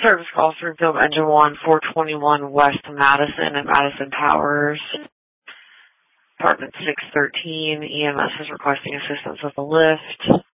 Service call through Field Engine 1, 421 West Madison and Madison Towers. Apartment 613. EMS is requesting assistance with a lift.